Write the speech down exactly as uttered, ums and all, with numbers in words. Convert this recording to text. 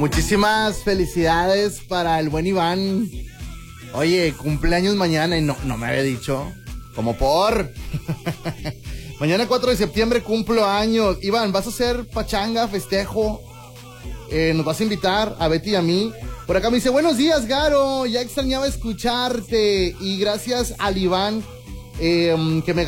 Muchísimas felicidades para el buen Iván. Oye, cumpleaños mañana y no, no me había dicho. Como por... Mañana cuatro de septiembre cumplo años. Iván, ¿vas a hacer pachanga, festejo? Eh, ¿Nos vas a invitar a Betty y a mí? Por acá me dice, buenos días, Garo. Ya extrañaba escucharte. Y gracias al Iván eh, que me